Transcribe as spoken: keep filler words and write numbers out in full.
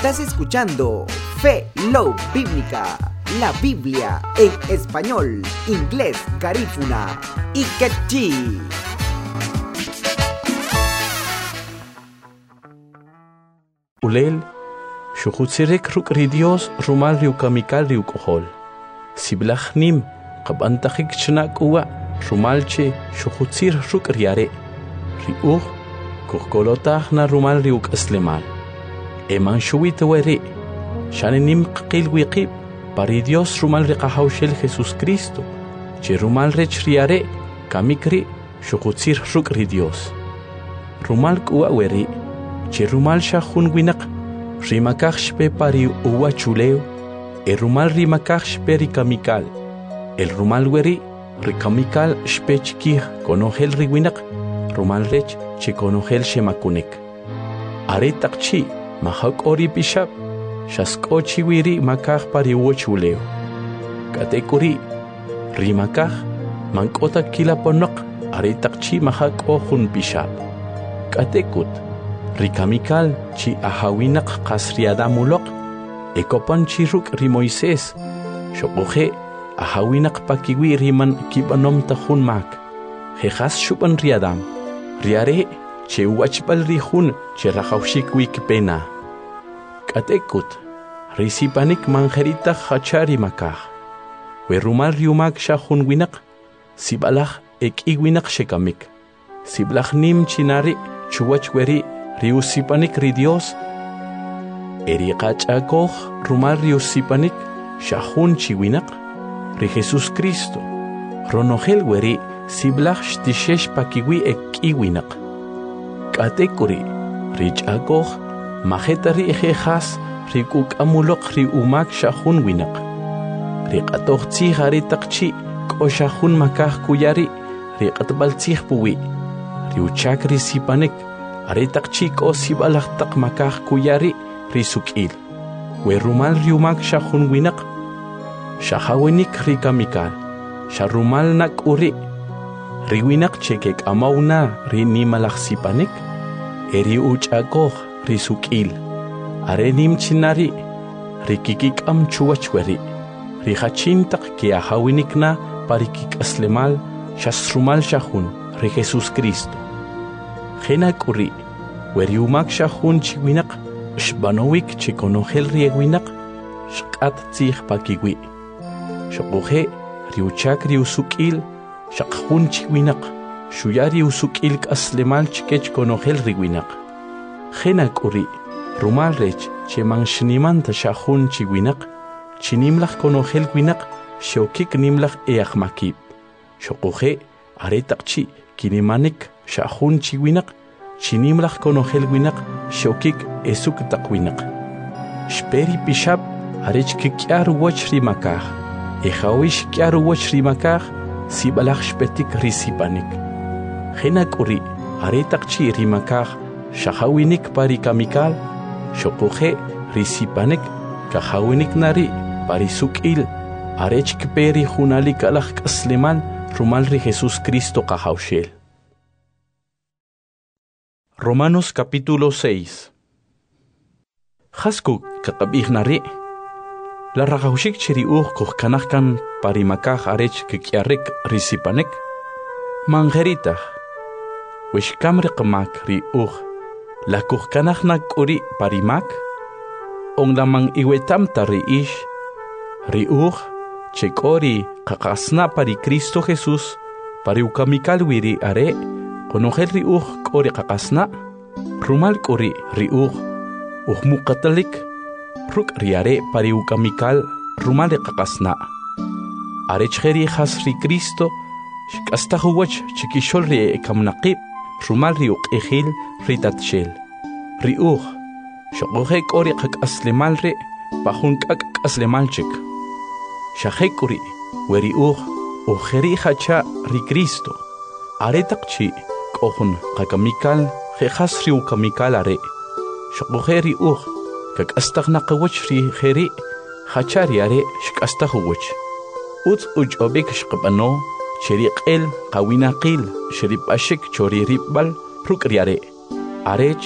Estás escuchando Fe Love Bíblica, la Biblia en español, inglés, garífuna y quechí. Ulel, shuchutzirek ruk ridios rumal riukamikal riukohol. Siblachnim, qabantachik chnak uwa, rumalche, shuchutzir ruk riare. Riuch, kukolotach na rumal riuk aslemal. Eman shuwit weri, shanenim qil wiqib, paridios rumal riqahawshel Jesus Cristo. Che rumal rech riare, kamikri, shuchutzir ruk ridios. Rumal kuwa weri, che rumal shahun winak, rimakach shpe pari uwa chuleo, e rumal rimakach shpe rikamikal, el rumal weri, rikamikal shpe chikih konogel riwinak, rumal rech che konogel shemakunek. Are takchi, mahak ori bishap, shaskochi wiri makach pari uwa chuleo. Katekuri, rimakach, mankota kila ponok, are takchi mahak ohun bishap. Katekut, rikamikal chi ahawinak kasriada mulok, ekopan chiruk ri Moises, shokohe ahawinak pakiwi riman kibanom tahun mak, hejas shupan riadam, riare che wachbal rihun che rahawshik wikpena. Katekut, risipanik manjerita hachari makah, werumal riumak shahun winak, sibalach ek iwinak shekamik, siblach nim chinari chuwach weri riusipanik ridios, eriqachakoh rumal riusipanik shahun chiwinak, ri Jesus Cristo, ronogel weri siblach shtishesh pakiwi ekiwinak. Katekuri, richakoh majetari ejejas rikuk amulok ri umak shahun winak. Riqatoh tzihari takchi ko shahun makah kuyari riqatbal tzih puwi. Riuchak risipanik, aretak chiko sibalak tak makah kuyari risukil. We rumal riumak shahun winak, shahawinik rikamikal, sharumal nak uri, riwinak chekek amauna rinimalak sipanik, eri uchakoh risukil, arenim chinari, rikikik am chuachweri, rihachintak ki ahawinik na parikik aslemal, shasrumal shahun, ri Jesus Cristo. Genak uri, weriumak shahun chiwinak, shbanowik chikonogel riewinak, shkat tzih pakiwi. Shokohe, riuchak riusukil, shakhun chiwinak, shuyari usukil kaslemal chikech konogel riwinak. Genak uri, rumal rech, chemang shnimanta shahun chiwinak, chinimlach konogel winak, shokik nimlach eachmakib. Shokohe, aretakchi, kinimanik, shahun chiwinak, chinimlach konogel winak, shokik esuk takwinak. Shperi pishap, arech kikyar wach rimakah, ehawish kyar wach rimakah, sibalach shpetik risipanik. Genak uri, aretakchi rimakah, shahawinik parikamikal, shokohe risipanik, kahawinik nari, parisukil, arech kperi hunalik alach kasleman, rumal ri Jesus Cristo kahawshel. Romanos capítulo seis. Hasku kakabih nari. La rahawshik chiri uh kuh kanahkan parimakah arech kikyarek risipanek. Mangeritah. Wish kamrik mak ri uh. La kuh kanahnak uri parimak. Ong lamang iwetam tari ish. Ri uh. Chekori kakasna pari Cristo Jesus. Pari ukamikal wiri are. Konogel riuh kori kakasna, rumal kori riuh, uhmu katalik, ruk riare pari ukamikal rumal kakasna. Are cheri has ri Cristo, shkastahuwach chikishol ri ekamnaqib, rumal riuk ehil ritatshel. Riuh, shokohe kori kakaslemal re, pahun kak aslemalchik. Shahe kori, weriuh, ujeri hacha ri Cristo. Are takchi, kohun kakamikal jejas riu kamikal are shokogeri uh kak astagna kawach ri kheri hachari are shkastahuwach ut uj obek shqabano sheriqel qawinaqil sherip ashik chori ribal prukriare are